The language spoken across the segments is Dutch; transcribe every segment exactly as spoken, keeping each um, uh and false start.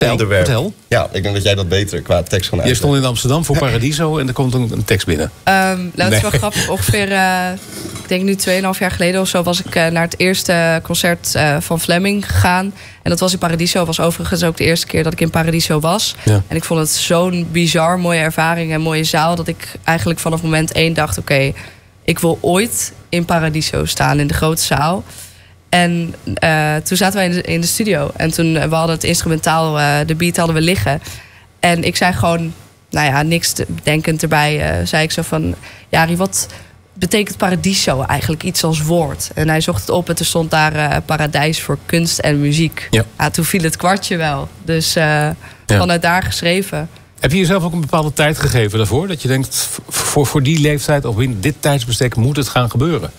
onderwerp. Vertel. Ja, ik denk dat jij dat beter qua tekst kan uitleggen. Je stond in Amsterdam voor Paradiso en er komt een, een tekst binnen. Um, nou, het is wel grappig. Ongeveer, uh, ik denk nu tweeënhalf jaar geleden of zo... was ik uh, naar het eerste concert uh, van Fleming gegaan. En dat was in Paradiso. Was overigens ook de eerste keer dat ik in Paradiso was. Ja. En ik vond het zo'n bizar mooie ervaring en mooie zaal... dat ik eigenlijk vanaf moment één dacht... oké, okay, ik wil ooit in Paradiso staan, in de grote zaal... En uh, toen zaten wij in de, in de studio. En toen uh, we hadden het instrumentaal, uh, de beat hadden we liggen. En ik zei gewoon, nou ja, niks te, denkend erbij. Uh, zei ik zo van, Jari, wat betekent Paradiso eigenlijk iets als woord? En hij zocht het op en er stond daar uh, paradijs voor kunst en muziek. Ja. Ja, toen viel het kwartje wel. Dus uh, ja. vanuit daar geschreven. Heb je jezelf ook een bepaalde tijd gegeven daarvoor? Dat je denkt, voor, voor die leeftijd of in dit tijdsbestek moet het gaan gebeuren?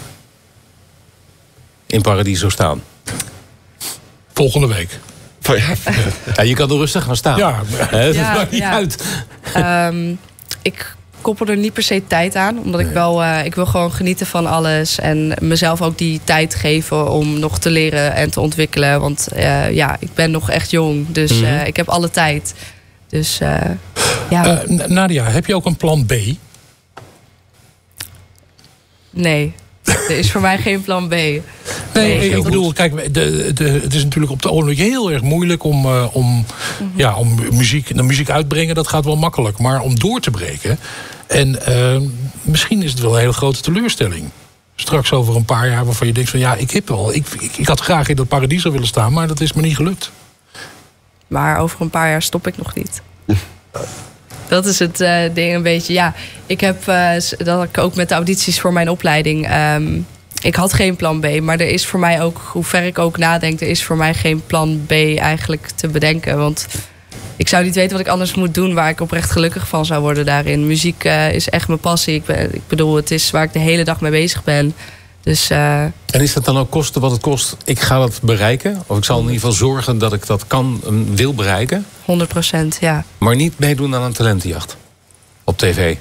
In Paradiso staan. Volgende week. Ja, je kan er rustig gaan staan. Ja, He, dat ja, maakt niet ja. uit. Um, ik koppel er niet per se tijd aan. Omdat ik wel, uh, ik wil gewoon genieten van alles. En mezelf ook die tijd geven om nog te leren en te ontwikkelen. Want uh, ja, ik ben nog echt jong. Dus uh, mm-hmm. ik heb alle tijd. Dus uh, ja. Uh, Nadia, heb je ook een plan B? Nee. Er is voor mij geen plan B. Nee, nee ik bedoel, kijk, de, de, het is natuurlijk op de ogenblik heel erg moeilijk om, uh, om, mm-hmm. ja, om muziek, de muziek uitbrengen. Dat gaat wel makkelijk. Maar om door te breken. En uh, misschien is het wel een hele grote teleurstelling. Straks over een paar jaar waarvan je denkt van ja, ik heb wel. Ik, ik, ik had graag in dat Paradiso willen staan, maar dat is me niet gelukt. Maar over een paar jaar stop ik nog niet. Dat is het uh, ding een beetje. Ja, ik heb uh, dat had ik ook met de audities voor mijn opleiding. Um, ik had geen plan B, maar er is voor mij ook, hoe ver ik ook nadenk, er is voor mij geen plan B eigenlijk te bedenken. Want ik zou niet weten wat ik anders moet doen waar ik oprecht gelukkig van zou worden daarin. Muziek uh, is echt mijn passie. Ik, ben, ik bedoel, het is waar ik de hele dag mee bezig ben. Dus, uh... En is dat dan ook kosten wat het kost? Ik ga dat bereiken? Of ik zal in ieder geval zorgen dat ik dat kan en wil bereiken? honderd procent, ja. Maar niet meedoen aan een talentenjacht? Op tv?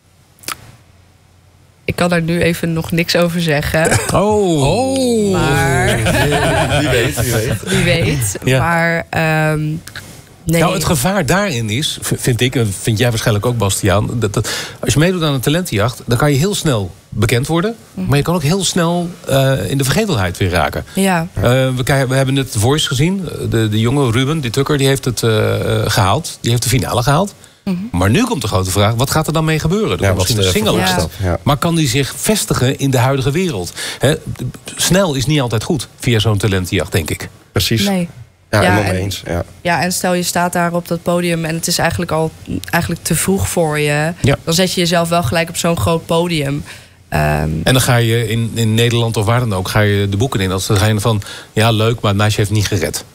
Ik kan daar nu even nog niks over zeggen. Oh! oh. Maar... Wie weet, wie weet. Wie weet. Ja. Maar... Um... Nee. Nou, het gevaar daarin is, vind ik, en vind jij waarschijnlijk ook, Bastiaan, dat, dat als je meedoet aan een talentenjacht, dan kan je heel snel bekend worden, mm. maar je kan ook heel snel uh, in de vergetelheid weer raken. Ja. Uh, we, we hebben net The Voice gezien. De, de jonge Ruben, die Tucker, die heeft het uh, gehaald. Die heeft de finale gehaald. Mm-hmm. Maar nu komt de grote vraag, wat gaat er dan mee gebeuren? Er ja, misschien een single ja. stap. Ja. Maar kan die zich vestigen in de huidige wereld? He, snel is niet altijd goed via zo'n talentenjacht, denk ik. Precies. Nee. Ja, ja, helemaal en, mee eens. Ja. ja, en stel je staat daar op dat podium en het is eigenlijk al eigenlijk te vroeg voor je. Ja. Dan zet je jezelf wel gelijk op zo'n groot podium. Um, en dan ga je in, in Nederland of waar dan ook, ga je de boeken in. Als er zijn van, ja leuk, maar het meisje heeft niet gered.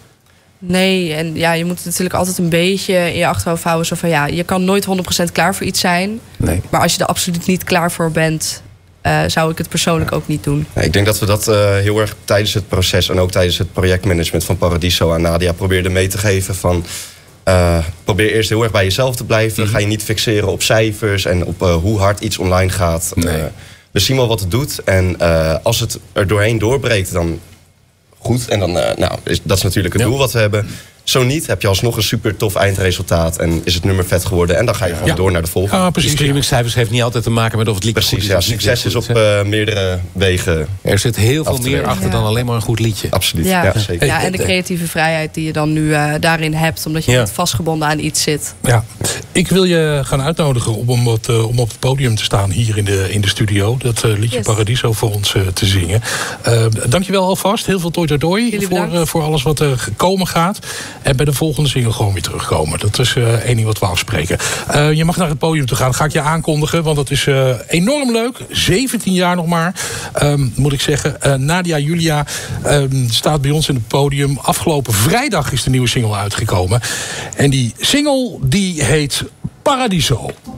Nee, en ja, je moet het natuurlijk altijd een beetje in je achterhoofd houden. Zo van, ja, je kan nooit honderd procent klaar voor iets zijn. Nee. Maar als je er absoluut niet klaar voor bent, Uh, zou ik het persoonlijk ook niet doen. Ja, ik denk dat we dat uh, heel erg tijdens het proces en ook tijdens het projectmanagement van Paradiso aan Nadia probeerden mee te geven van uh, probeer eerst heel erg bij jezelf te blijven. Mm-hmm. Ga je niet fixeren op cijfers en op uh, hoe hard iets online gaat. Nee. Uh, we zien wel wat het doet en uh, als het er doorheen doorbreekt, dan goed. En dan, uh, nou, is, dat is natuurlijk het ja. doel wat we hebben. Zo niet, heb je alsnog een super tof eindresultaat en is het nummer vet geworden en dan ga je gewoon ja. door naar de volgende. Ja, precies. Streamingcijfers heeft niet altijd te maken met of het liedje precies, goed is. Ja, succes is op uh, meerdere wegen. Er zit heel veel meer achter ja. dan alleen maar een goed liedje. Absoluut, ja. ja, zeker. Ja, en de creatieve vrijheid die je dan nu uh, daarin hebt, omdat je ja. niet vastgebonden aan iets zit. Ja, ik wil je gaan uitnodigen om, om, wat, uh, om op het podium te staan hier in de, in de studio. Dat uh, liedje yes. Paradiso voor ons uh, te zingen. Uh, dankjewel alvast, heel veel toi toi toi voor, uh, voor alles wat er komen gaat. En bij de volgende gewoon weer terugkomen. Dat is uh, één ding wat we afspreken. Uh, je mag naar het podium toe gaan. Dat ga ik je aankondigen, want dat is uh, enorm leuk. zeventien jaar nog maar, um, moet ik zeggen. Uh, Nadia Julia um, staat bij ons in het podium. Afgelopen vrijdag is de nieuwe single uitgekomen. En die single die heet Paradiso.